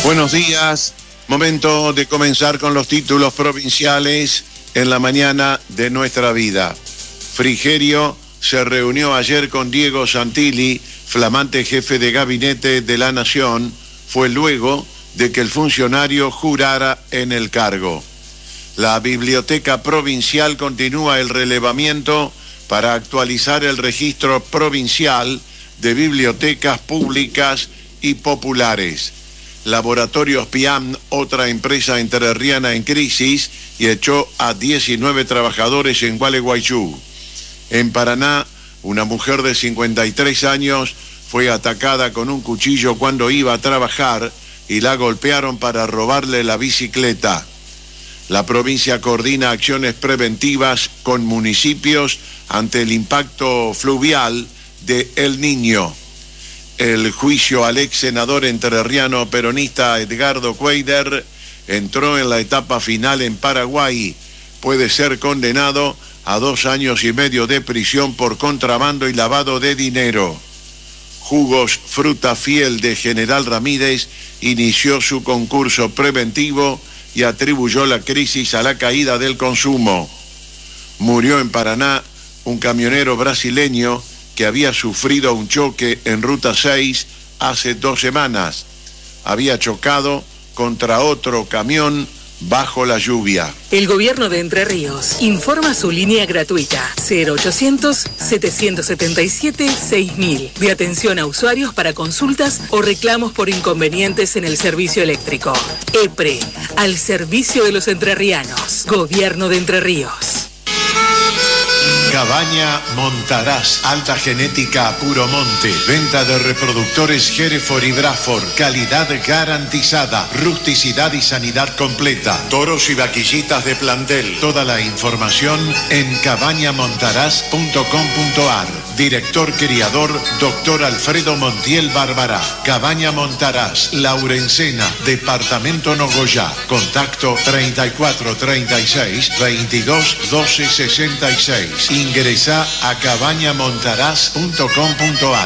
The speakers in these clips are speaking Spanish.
Buenos días, momento de comenzar con los títulos provinciales en la mañana de nuestra vida. Frigerio se reunió ayer con Diego Santilli, flamante jefe de gabinete de la Nación, fue luego de que el funcionario jurara en el cargo. La Biblioteca Provincial continúa el relevamiento para actualizar el registro provincial de bibliotecas públicas y populares. Laboratorios Piam, otra empresa entrerriana en crisis, y echó a 19 trabajadores en Gualeguaychú. En Paraná, una mujer de 53 años fue atacada con un cuchillo cuando iba a trabajar y la golpearon para robarle la bicicleta. La provincia coordina acciones preventivas con municipios ante el impacto fluvial de El Niño. El juicio al ex senador entrerriano peronista Edgardo Cuéllar entró en la etapa final en Paraguay. Puede ser condenado a 2 años y medio de prisión por contrabando y lavado de dinero. Jugos Fruta Fiel de General Ramírez inició su concurso preventivo y atribuyó la crisis a la caída del consumo. Murió en Paraná un camionero brasileño que había sufrido un choque en Ruta 6 hace 2 semanas. Había chocado contra otro camión bajo la lluvia. El gobierno de Entre Ríos informa su línea gratuita 0800-777-6000 de atención a usuarios para consultas o reclamos por inconvenientes en el servicio eléctrico. EPRE, al servicio de los entrerrianos. Gobierno de Entre Ríos. Cabaña Montaraz, alta genética a puro monte, venta de reproductores Hereford y Braford, calidad garantizada, rusticidad y sanidad completa, toros y vaquillitas de plantel. Toda la información en cabañamontaraz.com.ar. Director criador, Dr. Alfredo Montiel Bárbara. Cabaña Montaraz, Laurencena, Departamento Nogoyá. Contacto 34 36 22 12 66. Ingresá a cabañamontaraz.com.ar.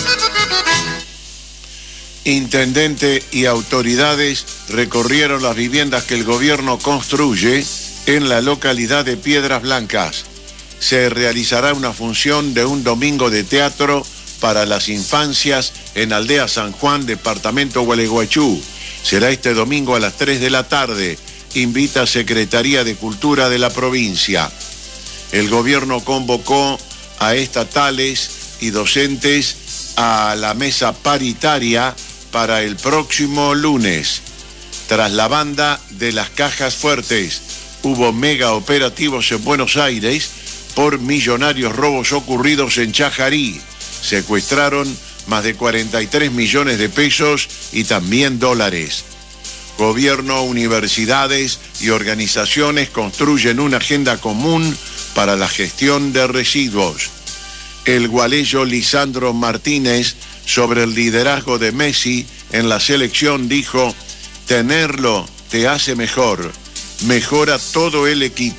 Intendente y autoridades recorrieron las viviendas que el gobierno construye en la localidad de Piedras Blancas. Se realizará una función de un domingo de teatro para las infancias en Aldea San Juan, departamento Gualeguaychú. Será este domingo a las 3 de la tarde. Invita Secretaría de Cultura de la provincia. El gobierno convocó a estatales y docentes a la mesa paritaria para el próximo lunes. Tras la banda de las cajas fuertes, hubo mega operativos en Buenos Aires por millonarios robos ocurridos en Chajarí. Secuestraron más de 43 millones de pesos y también dólares. Gobierno, universidades y organizaciones construyen una agenda común para la gestión de residuos. El gualeyo Lisandro Martínez, sobre el liderazgo de Messi en la selección, dijo: tenerlo te hace mejor, mejora todo el equipo.